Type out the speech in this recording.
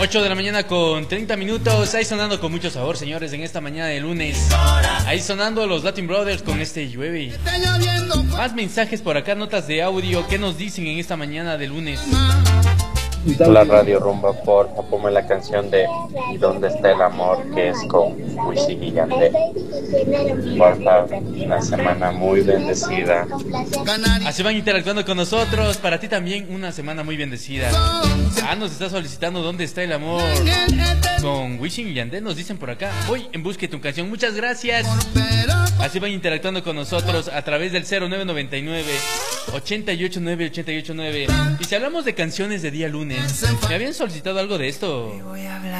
8 de la mañana con 30 minutos. Ahí sonando con mucho sabor, señores, en esta mañana de lunes. Ahí sonando los Latin Brothers con este llueve. Más mensajes por acá, notas de audio. ¿Qué nos dicen en esta mañana de lunes? La radio rumba, porfa, ponme la canción de ¿Y dónde está el amor? Que es con Wisin y Yandel. Porfa, una semana muy bendecida. Así van interactuando con nosotros. Para ti también una semana muy bendecida. Nos está solicitando ¿Dónde está el amor? Con Wisin y Yandel, nos dicen por acá. Voy en busca de tu canción. Muchas gracias. Así van interactuando con nosotros a través del 0999 889 889. Y si hablamos de canciones de día lunes, ¿me habían solicitado algo de esto?